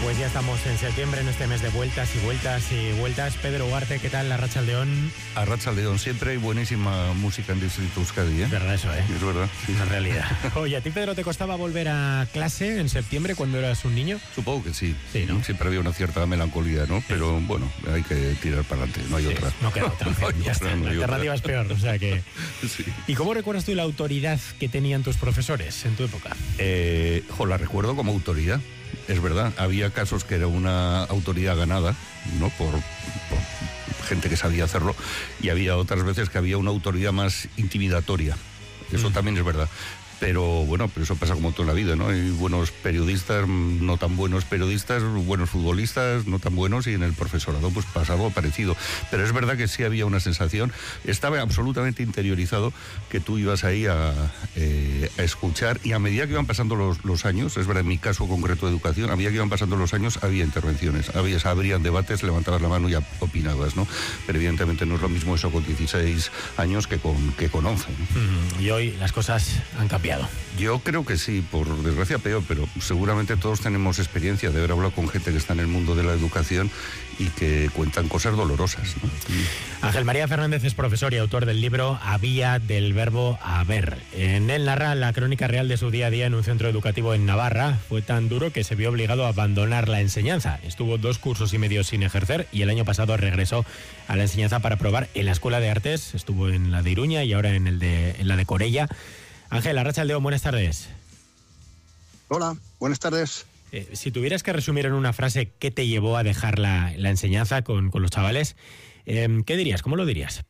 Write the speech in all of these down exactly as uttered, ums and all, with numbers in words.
Pues ya estamos en septiembre, en este mes de vueltas y vueltas y vueltas. Pedro Ugarte, ¿qué tal? Arratsaldeon. Arratsaldeon, siempre hay buenísima música en Distrito Euskadi, ¿eh? Es verdad eso, ¿eh? Es verdad. Sí, es la realidad. Oye, ¿a ti, Pedro, te costaba volver a clase en septiembre cuando eras un niño? Supongo que sí. Sí, ¿no? Siempre había una cierta melancolía, ¿no? Sí. Pero bueno, hay que tirar para adelante, no hay sí, otra. No queda otra. No hay ya otra, está. No hay la alternativa otra. Es peor, o sea que... Sí. ¿Y cómo recuerdas tú la autoridad que tenían tus profesores en tu época? Eh, jo, la recuerdo como autoridad. Es verdad, había casos que era una autoridad ganada, ¿no? Por, por gente que sabía hacerlo, y había otras veces que había una autoridad más intimidatoria. Eso mm. también es verdad. Pero bueno, pero eso pasa como toda la vida, ¿no? Hay buenos periodistas, no tan buenos periodistas, buenos futbolistas, no tan buenos, y en el profesorado pues pasa algo parecido. Pero es verdad que sí había una sensación, estaba absolutamente interiorizado, que tú ibas ahí a, eh, a escuchar, y a medida que iban pasando los, los años, es verdad, en mi caso concreto de educación, a medida que iban pasando los años había intervenciones, había, habrían debates, levantabas la mano y opinabas, ¿no? Pero evidentemente no es lo mismo eso con dieciséis años que con, que con once, ¿no? Mm, y hoy las cosas han cambiado. Yo creo que sí, por desgracia peor, pero seguramente todos tenemos experiencia de haber hablado con gente que está en el mundo de la educación y que cuentan cosas dolorosas, ¿no? Ángel María Fernández es profesor y autor del libro Había del verbo haber. En él narra la crónica real de su día a día en un centro educativo en Navarra. Fue tan duro que se vio obligado a abandonar la enseñanza. Estuvo dos cursos y medio sin ejercer y el año pasado regresó a la enseñanza para probar en la Escuela de Artes. Estuvo en la de Iruña y ahora en, el de, en la de Corella. Ángel, Arratsaldeon, buenas tardes. Hola, buenas tardes. Eh, si tuvieras que resumir en una frase qué te llevó a dejar la, la enseñanza con, con los chavales, eh, ¿qué dirías? ¿Cómo lo dirías?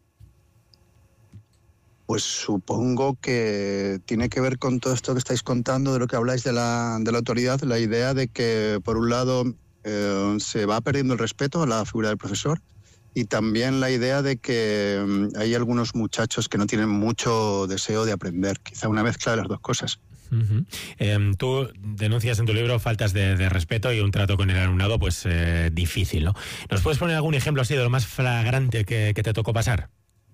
Pues supongo que tiene que ver con todo esto que estáis contando, de lo que habláis de la, de la autoridad, la idea de que, por un lado, eh, se va perdiendo el respeto a la figura del profesor, y también la idea de que um, hay algunos muchachos que no tienen mucho deseo de aprender, quizá una mezcla de las dos cosas. Uh-huh. Eh, tú denuncias en tu libro faltas de, de respeto y un trato con el alumnado pues eh, difícil, ¿no? ¿Nos puedes poner algún ejemplo así de lo más flagrante que, que te tocó pasar?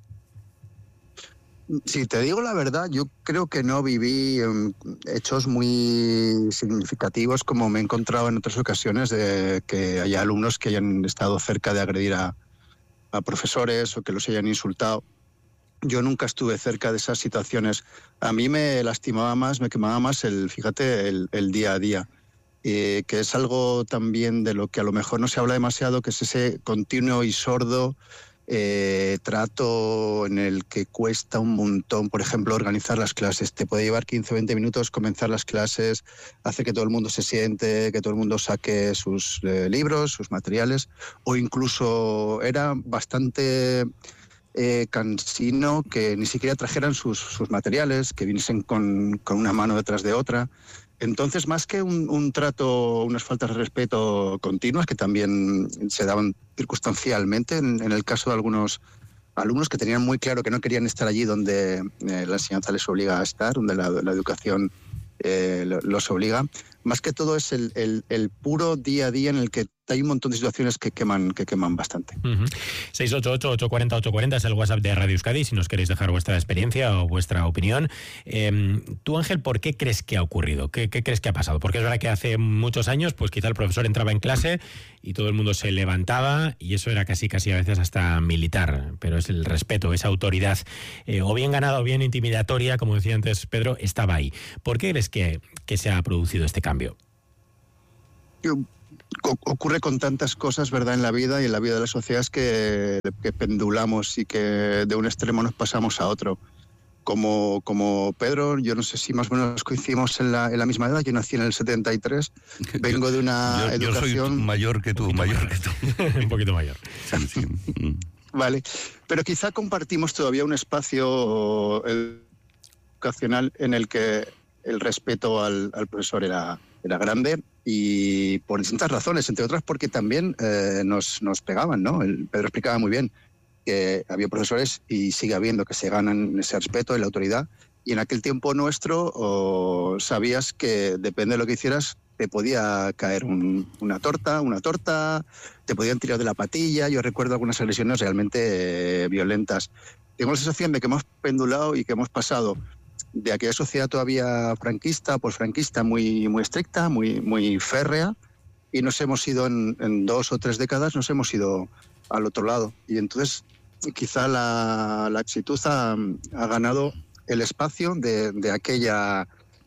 Si te digo la verdad, yo creo que no viví um, hechos muy significativos como me he encontrado en otras ocasiones, de que haya alumnos que hayan estado cerca de agredir a a profesores o que los hayan insultado. Yo nunca estuve cerca de esas situaciones. A mí me lastimaba más, me quemaba más el, fíjate, el, el día a día, eh, que es algo también de lo que a lo mejor no se habla demasiado, que es ese continuo y sordo eh, trato en el que cuesta un montón, por ejemplo, organizar las clases. Te puede llevar quince o veinte minutos comenzar las clases, hace que todo el mundo se siente, que todo el mundo saque sus eh, libros, sus materiales, o incluso era bastante eh, cansino que ni siquiera trajeran sus, sus materiales, que viniesen con, con una mano detrás de otra. Entonces, más que un, un trato, unas faltas de respeto continuas, que también se daban circunstancialmente en, en el caso de algunos alumnos que tenían muy claro que no querían estar allí donde eh, la enseñanza les obliga a estar, donde la, la educación eh, los obliga, más que todo es el, el, el puro día a día en el que hay un montón de situaciones que queman, que queman bastante. Uh-huh. seis ocho ocho, ocho cuatro cero, ocho cuatro cero es el WhatsApp de Radio Euskadi, si nos queréis dejar vuestra experiencia o vuestra opinión. Eh, tú, Ángel, ¿por qué crees que ha ocurrido? ¿Qué, ¿Qué crees que ha pasado? Porque es verdad que hace muchos años, pues quizá el profesor entraba en clase y todo el mundo se levantaba y eso era casi, casi a veces hasta militar, pero es el respeto, esa autoridad, eh, o bien ganada o bien intimidatoria, como decía antes Pedro, estaba ahí. ¿Por qué crees que, que se ha producido este cambio? Yo... Ocurre con tantas cosas, ¿verdad?, en la vida y en la vida de la sociedad, es que, que pendulamos y que de un extremo nos pasamos a otro. Como, como Pedro, yo no sé si más o menos coincidimos en la, en la misma edad. Yo nací en el setenta y tres, vengo yo, de una yo, educación... Yo soy mayor que tú, mayor, mayor que tú. Un poquito mayor. Sí, sí. Vale, pero quizá compartimos todavía un espacio educacional en el que el respeto al, al profesor era, era grande, y por distintas razones, entre otras porque también eh, nos, nos pegaban, ¿no? El Pedro explicaba muy bien que había profesores, y sigue habiendo, que se ganan ese respeto y la autoridad, y en aquel tiempo nuestro oh, sabías que depende de lo que hicieras te podía caer un, una torta, una torta, te podían tirar de la patilla. Yo recuerdo algunas agresiones realmente eh, violentas. Tengo la sensación de que hemos pendulado y que hemos pasado de aquella sociedad todavía franquista, pues franquista, muy, muy estricta, muy, muy férrea, y nos hemos ido en, en dos o tres décadas, nos hemos ido al otro lado. Y entonces quizá la, la actitud ha, ha ganado el espacio de, de aquella,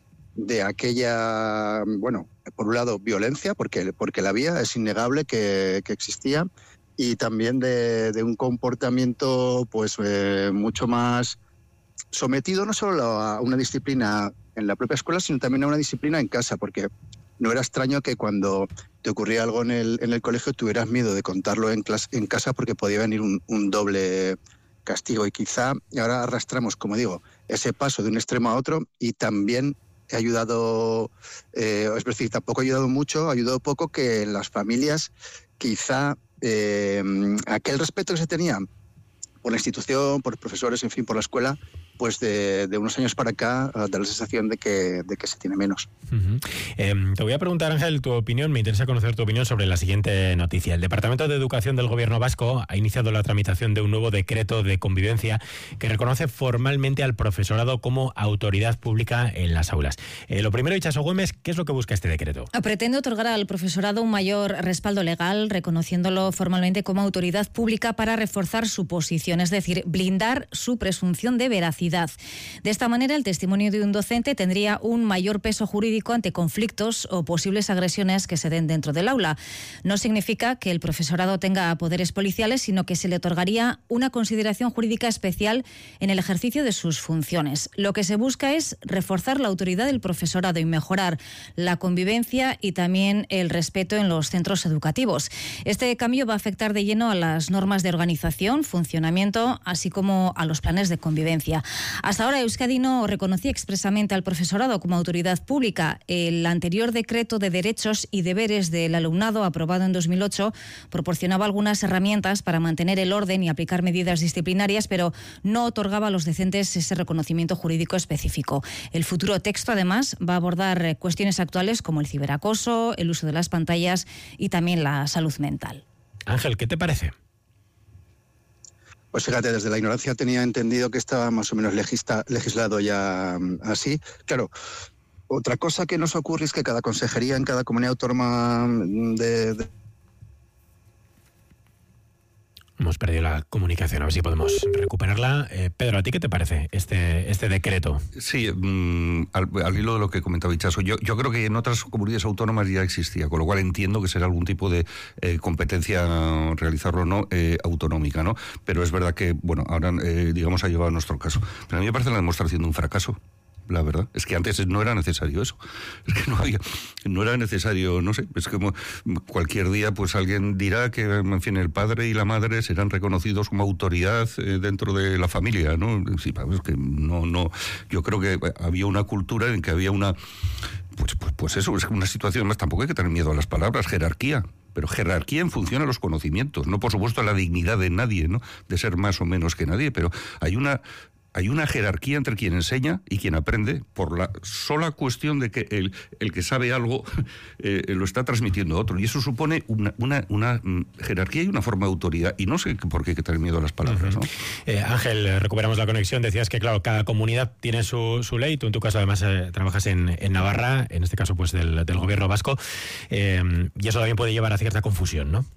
de aquella, bueno, por un lado violencia, porque, porque la había, es innegable que, que existía, y también de, de un comportamiento pues eh, mucho más sometido no solo a una disciplina en la propia escuela, sino también a una disciplina en casa, porque no era extraño que cuando te ocurría algo en el, en el colegio tuvieras miedo de contarlo en, clase, en casa, porque podía venir un, un doble castigo. Y quizá ahora arrastramos, como digo, ese paso de un extremo a otro, y también ha ayudado, eh, es decir, tampoco ha ayudado mucho, ha ayudado poco que en las familias quizá eh, aquel respeto que se tenía por la institución, por los profesores, en fin, por la escuela, pues de, de unos años para acá da la sensación de que, de que se tiene menos. Uh-huh. Eh, te voy a preguntar, Ángel, tu opinión. Me interesa conocer tu opinión sobre la siguiente noticia. El Departamento de Educación del Gobierno vasco ha iniciado la tramitación de un nuevo decreto de convivencia que reconoce formalmente al profesorado como autoridad pública en las aulas. Eh, lo primero, Itxaso Güemes, ¿qué es lo que busca este decreto? Pretende otorgar al profesorado un mayor respaldo legal, reconociéndolo formalmente como autoridad pública para reforzar su posición, es decir, blindar su presunción de veracidad. De esta manera, el testimonio de un docente tendría un mayor peso jurídico ante conflictos o posibles agresiones que se den dentro del aula. No significa que el profesorado tenga poderes policiales, sino que se le otorgaría una consideración jurídica especial en el ejercicio de sus funciones. Lo que se busca es reforzar la autoridad del profesorado y mejorar la convivencia y también el respeto en los centros educativos. Este cambio va a afectar de lleno a las normas de organización, funcionamiento, así como a los planes de convivencia. Hasta ahora Euskadi no reconocía expresamente al profesorado como autoridad pública. El anterior decreto de derechos y deberes del alumnado, aprobado en dos mil ocho, proporcionaba algunas herramientas para mantener el orden y aplicar medidas disciplinarias, pero no otorgaba a los docentes ese reconocimiento jurídico específico. El futuro texto, además, va a abordar cuestiones actuales como el ciberacoso, el uso de las pantallas y también la salud mental. Ángel, ¿qué te parece? Pues fíjate, desde la ignorancia tenía entendido que estaba más o menos legista, legislado ya así. Claro, otra cosa que nos ocurre es que cada consejería en cada comunidad autónoma de... de... Hemos perdido la comunicación, a ver si podemos recuperarla. Eh, Pedro, ¿a ti qué te parece este, este decreto? Sí, mmm, al, al hilo de lo que comentaba Itxaso, yo, yo creo que en otras comunidades autónomas ya existía, con lo cual entiendo que será algún tipo de eh, competencia, realizarlo o no, eh, autonómica, ¿no? Pero es verdad que, bueno, ahora, eh, digamos, ha llegado a nuestro caso. Pero a mí me parece la demostración de un fracaso. La verdad, es que antes no era necesario eso, es que no había, no era necesario, no sé, es como cualquier día pues alguien dirá que, en fin, el padre y la madre serán reconocidos como autoridad eh, dentro de la familia, ¿no? Sí, es que no, no, yo creo que había una cultura en que había una, pues, pues, pues eso, es una situación, más tampoco hay que tener miedo a las palabras, jerarquía. Pero jerarquía en función a los conocimientos, no por supuesto a la dignidad de nadie, ¿no? De ser más o menos que nadie, pero hay una... Hay una jerarquía entre quien enseña y quien aprende por la sola cuestión de que el, el que sabe algo eh, lo está transmitiendo a otro. Y eso supone una, una, una jerarquía y una forma de autoridad. Y no sé por qué hay que tener miedo a las palabras, ¿no? Eh, Ángel, recuperamos la conexión. Decías que, claro, cada comunidad tiene su, su ley. Tú, en tu caso, además, eh, trabajas en, en Navarra, en este caso, pues del, del gobierno vasco. Eh, y eso también puede llevar a cierta confusión, ¿no?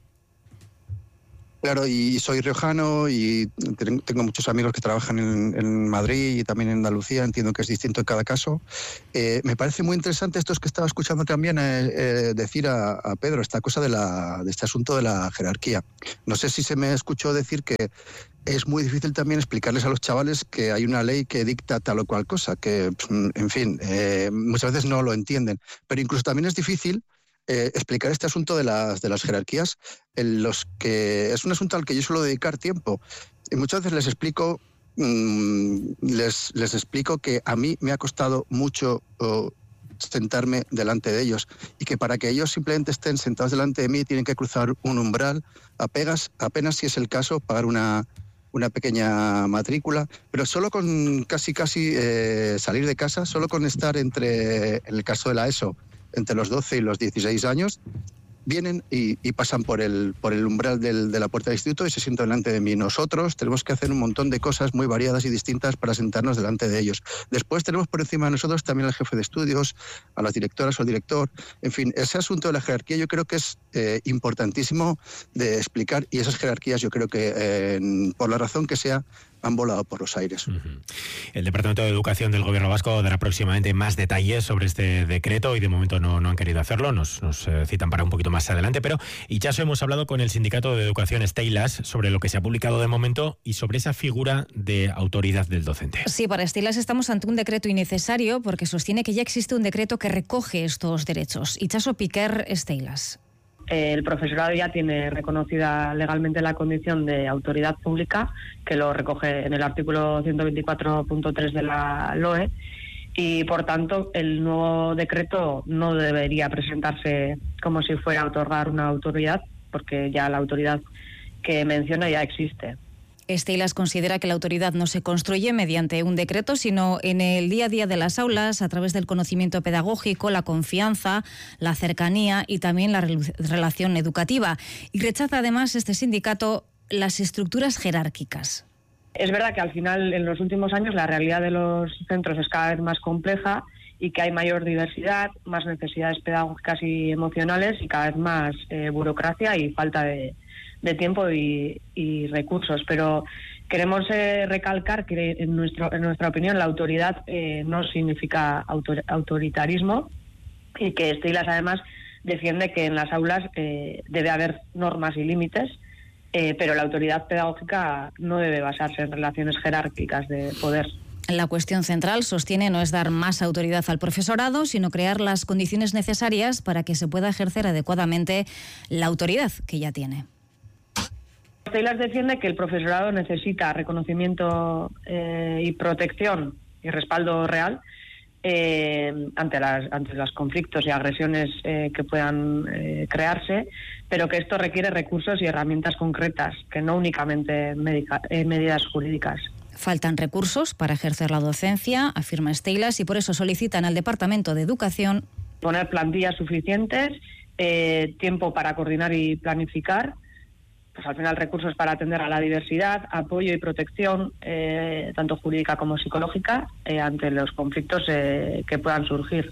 Claro, y soy riojano y tengo muchos amigos que trabajan en, en Madrid y también en Andalucía, entiendo que es distinto en cada caso. Eh, me parece muy interesante esto que estaba escuchando también eh, eh, decir a, a Pedro, esta cosa de, la, de este asunto de la jerarquía. No sé si se me escuchó decir que es muy difícil también explicarles a los chavales que hay una ley que dicta tal o cual cosa, que, en fin, eh, muchas veces no lo entienden. Pero incluso también es difícil Eh, explicar este asunto de las, de las jerarquías, en los que es un asunto al que yo suelo dedicar tiempo. Y muchas veces les explico, mmm, les, les explico que a mí me ha costado mucho oh, sentarme delante de ellos y que para que ellos simplemente estén sentados delante de mí tienen que cruzar un umbral, apenas, apenas si es el caso, pagar una, una pequeña matrícula, pero solo con casi casi eh, salir de casa, solo con estar entre, en el caso de la ESO, entre los doce y los dieciséis años, vienen y, y pasan por el, por el umbral del, de la puerta del instituto y se sientan delante de mí. Nosotros tenemos que hacer un montón de cosas muy variadas y distintas para sentarnos delante de ellos. Después tenemos por encima de nosotros también al jefe de estudios, a las directoras o al director. En fin, ese asunto de la jerarquía yo creo que es eh, importantísimo de explicar, y esas jerarquías yo creo que eh, por la razón que sea han volado por los aires. Uh-huh. El Departamento de Educación del Gobierno Vasco dará próximamente más detalles sobre este decreto y de momento no, no han querido hacerlo, nos, nos eh, citan para un poquito más adelante, pero Itxaso, hemos hablado con el Sindicato de Educación Steilas sobre lo que se ha publicado de momento y sobre esa figura de autoridad del docente. Sí, para Steilas estamos ante un decreto innecesario porque sostiene que ya existe un decreto que recoge estos derechos. Itxaso Piquer, Steilas. El profesorado ya tiene reconocida legalmente la condición de autoridad pública, que lo recoge en el artículo ciento veinticuatro punto tres de la L O E, y por tanto el nuevo decreto no debería presentarse como si fuera a otorgar una autoridad, porque ya la autoridad que menciona ya existe. Steilas considera que la autoridad no se construye mediante un decreto, sino en el día a día de las aulas, a través del conocimiento pedagógico, la confianza, la cercanía y también la re- relación educativa. Y rechaza además este sindicato las estructuras jerárquicas. Es verdad que al final, en los últimos años, la realidad de los centros es cada vez más compleja y que hay mayor diversidad, más necesidades pedagógicas y emocionales y cada vez más eh, burocracia y falta de... de tiempo y, y recursos, pero queremos eh, recalcar que en, nuestro, en nuestra opinión la autoridad eh, no significa autor, autoritarismo y que Steilas además defiende que en las aulas eh, debe haber normas y límites, eh, pero la autoridad pedagógica no debe basarse en relaciones jerárquicas de poder. La cuestión central, sostiene, no es dar más autoridad al profesorado, sino crear las condiciones necesarias para que se pueda ejercer adecuadamente la autoridad que ya tiene. Steilas defiende que el profesorado necesita reconocimiento eh, y protección y respaldo real eh, ante las ante los conflictos y agresiones eh, que puedan eh, crearse, pero que esto requiere recursos y herramientas concretas, que no únicamente medica, eh, medidas jurídicas. Faltan recursos para ejercer la docencia, afirma Steilas, y por eso solicitan al Departamento de Educación poner plantillas suficientes, eh, tiempo para coordinar y planificar, pues al final recursos para atender a la diversidad, apoyo y protección, eh, tanto jurídica como psicológica, eh, ante los conflictos eh, que puedan surgir.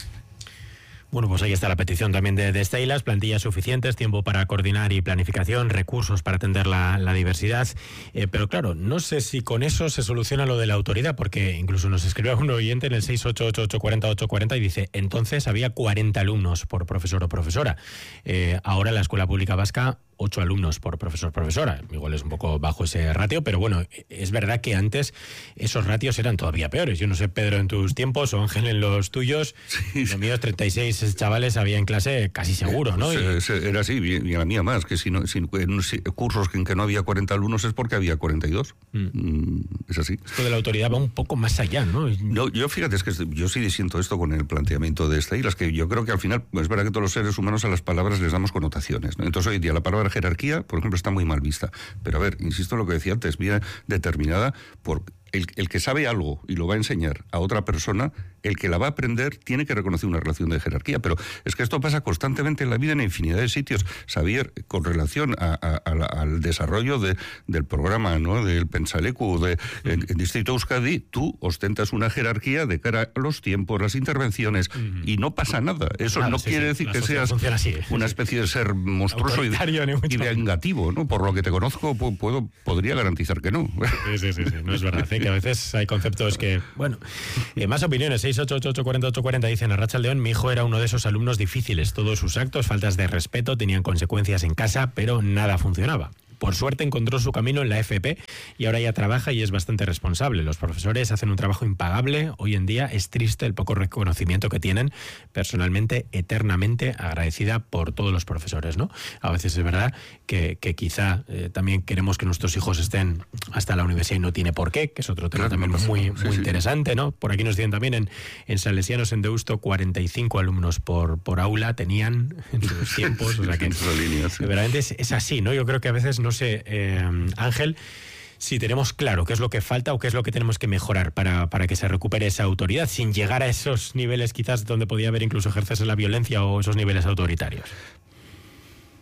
Bueno, pues ahí está la petición también de, de Steilas, plantillas suficientes, tiempo para coordinar y planificación, recursos para atender la, la diversidad. Eh, pero claro, no sé si con eso se soluciona lo de la autoridad, porque incluso nos escribió un oyente en el seis ocho ocho ocho cuatro cero ocho cuatro cero y dice, entonces había cuarenta alumnos por profesor o profesora. Eh, ahora en la Escuela Pública Vasca, ocho alumnos por profesor o profesora. Igual es un poco bajo ese ratio, pero bueno, es verdad que antes esos ratios eran todavía peores. Yo no sé, Pedro, en tus tiempos o Ángel en los tuyos, sí, los míos treinta y seis chavales había en clase casi seguro, ¿no? Pues, y... Era así, y a la mía más, que si, no, si en cursos en que no había cuarenta alumnos es porque había cuarenta y dos. Mm. Es así. Esto de la autoridad va un poco más allá, ¿no? Yo, yo fíjate, es que yo sí disiento esto con el planteamiento de Steilas, que yo creo que al final, es verdad que todos los seres humanos a las palabras les damos connotaciones, ¿no? Entonces hoy en día la palabra jerarquía, por ejemplo, está muy mal vista. Pero a ver, insisto en lo que decía antes, viene determinada por el, el que sabe algo y lo va a enseñar a otra persona, el que la va a aprender tiene que reconocer una relación de jerarquía. Pero es que esto pasa constantemente en la vida en infinidad de sitios. Xavier, con relación a, a, a la, al desarrollo de, del programa, ¿no?, del Pensalecu, de, en, en Distrito Euskadi, tú ostentas una jerarquía de cara a los tiempos, las intervenciones, uh-huh. y no pasa nada. Eso claro, no sí, quiere sí. decir la que seas así, ¿eh? una especie de ser monstruoso y, y vengativo, ¿no? Por lo que te conozco, puedo, podría garantizar que no. Sí, sí, sí, sí. No es verdad, ¿eh? Que a veces hay conceptos que... Bueno, eh, más opiniones. seis ocho ocho ocho cuatro ocho cuatro cero dicen, Arracha León, mi hijo era uno de esos alumnos difíciles. Todos sus actos, faltas de respeto, tenían consecuencias en casa, pero nada funcionaba. Por suerte encontró su camino en la F P y ahora ya trabaja y es bastante responsable. Los profesores hacen un trabajo impagable. Hoy en día es triste el poco reconocimiento que tienen. Personalmente, eternamente agradecida por todos los profesores, ¿no? A veces es verdad que, que quizá eh, también queremos que nuestros hijos estén hasta la universidad y no tiene por qué, que es otro tema claro, también no, muy, sí, muy sí. interesante, ¿no? Por aquí nos dicen también en, en Salesianos en Deusto, cuarenta y cinco alumnos por, por aula tenían en sus tiempos. O sea que línea, sí. verdaderamente es, es así, ¿no? Yo creo que a veces no sé, eh, Ángel, si tenemos claro qué es lo que falta o qué es lo que tenemos que mejorar para, para que se recupere esa autoridad, sin llegar a esos niveles quizás donde podía haber incluso ejercerse la violencia o esos niveles autoritarios.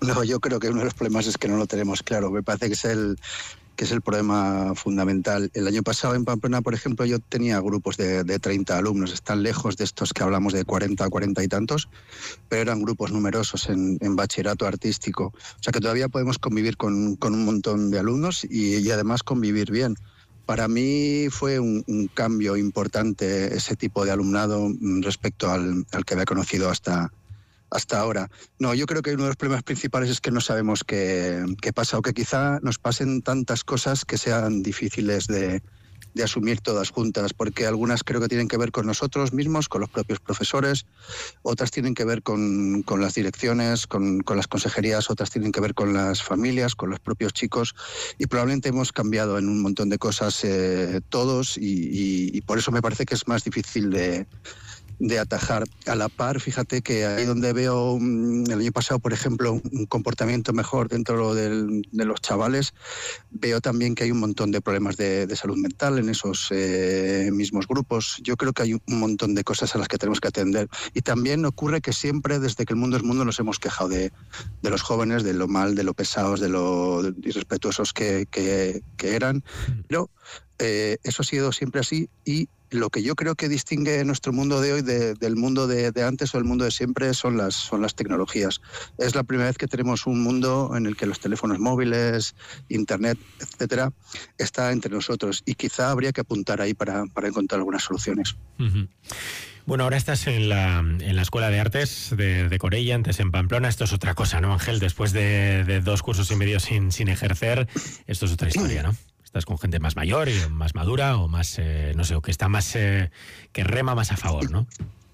No, yo creo que uno de los problemas es que no lo tenemos claro. Me parece que es el que es el problema fundamental. El año pasado en Pamplona, por ejemplo, yo tenía grupos de, de treinta alumnos. Están lejos de estos que hablamos de cuarenta, cuarenta y tantos, pero eran grupos numerosos en, en bachillerato artístico. O sea que todavía podemos convivir con, con un montón de alumnos y, y además convivir bien. Para mí fue un, un cambio importante ese tipo de alumnado respecto al, al que había conocido hasta hasta ahora. No, yo creo que uno de los problemas principales es que no sabemos qué, qué pasa, o que quizá nos pasen tantas cosas que sean difíciles de, de asumir todas juntas, porque algunas creo que tienen que ver con nosotros mismos, con los propios profesores, otras tienen que ver con, con las direcciones, con, con las consejerías, otras tienen que ver con las familias, con los propios chicos, y probablemente hemos cambiado en un montón de cosas eh, todos, y, y, y por eso me parece que es más difícil de de atajar. A la par, fíjate que ahí donde veo el año pasado, por ejemplo, un comportamiento mejor dentro del, de los chavales, veo también que hay un montón de problemas de, de salud mental en esos eh, mismos grupos. Yo creo que hay un montón de cosas a las que tenemos que atender. Y también ocurre que siempre, desde que el mundo es mundo, nos hemos quejado de, de los jóvenes, de lo mal, de lo pesados, de lo irrespetuosos que, que, que eran. Pero eh, eso ha sido siempre así, y lo que yo creo que distingue nuestro mundo de hoy de, del mundo de, de antes o el mundo de siempre son las, son las tecnologías. Es la primera vez que tenemos un mundo en el que los teléfonos móviles, internet, etcétera, está entre nosotros, y quizá habría que apuntar ahí para, para encontrar algunas soluciones. Uh-huh. Bueno, ahora estás en la, en la Escuela de Artes de, de Corella, antes en Pamplona. Esto es otra cosa, ¿no, Ángel? Después de, de dos cursos y medio sin, sin ejercer, esto es otra historia, ¿no? Estás con gente más mayor y más madura, o más, eh, no sé, o que está más, eh, que rema más a favor, ¿no?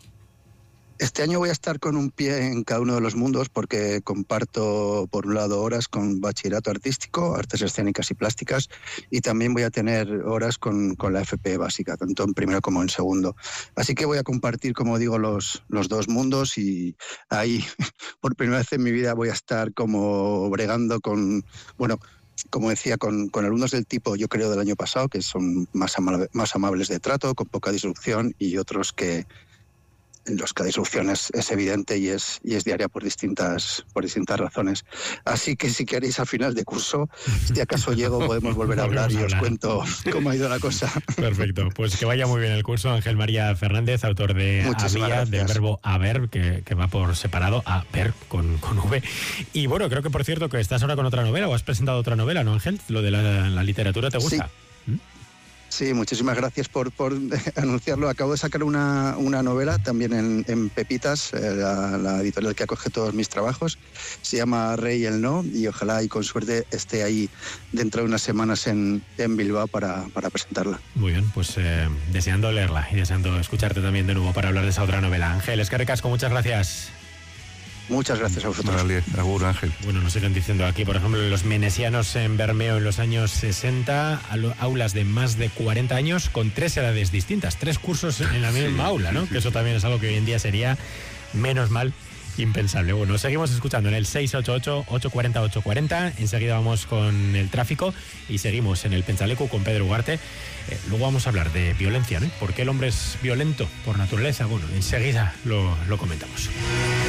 Este año voy a estar con un pie en cada uno de los mundos, porque comparto, por un lado, horas con bachillerato artístico, artes escénicas y plásticas, y también voy a tener horas con, con la F P básica, tanto en primero como en segundo. Así que voy a compartir, como digo, los, los dos mundos, y ahí, por primera vez en mi vida, voy a estar como bregando con, bueno, como decía, con, con alumnos del tipo, yo creo, del año pasado, que son más, amable, más amables de trato, con poca disrupción, y otros que en los que la disrupción es, es evidente y es, y es diaria por distintas, por distintas razones. Así que si queréis, al final de curso, si acaso llego, podemos volver a hablar y os cuento cómo ha ido la cosa. Perfecto, pues que vaya muy bien el curso. Ángel María Fernández, autor de Había, del verbo haber, que, que va por separado, a ver con, con V. Y bueno, creo que por cierto que estás ahora con otra novela, o has presentado otra novela, ¿no, Ángel? Lo de la, la literatura, ¿te gusta? Sí. ¿Mm? Sí, muchísimas gracias por, por anunciarlo. Acabo de sacar una, una novela también en, en Pepitas, eh, la, la editorial que acoge todos mis trabajos. Se llama Rey el No, y ojalá y con suerte esté ahí dentro de unas semanas en, en Bilbao para, para presentarla. Muy bien, pues eh, deseando leerla y deseando escucharte también de nuevo para hablar de esa otra novela. Ángel, es que recasco, muchas gracias. Muchas gracias a vosotros. Vale, agur, Ángel. Bueno, nos siguen diciendo aquí, por ejemplo, los menesianos en Bermeo en los años sesenta, aulas de más de cuarenta años con tres edades distintas, tres cursos en la misma sí, aula, ¿no? Sí, sí. Que eso también es algo que hoy en día sería, menos mal, impensable. Bueno, seguimos escuchando en el seis ocho ocho, ocho cuatro cero, ocho cuatro cero. Enseguida vamos con el tráfico y seguimos en el Pentsaleku con Pedro Ugarte. Eh, luego vamos a hablar de violencia, ¿no? ¿Por qué el hombre es violento por naturaleza? Bueno, enseguida lo, lo comentamos.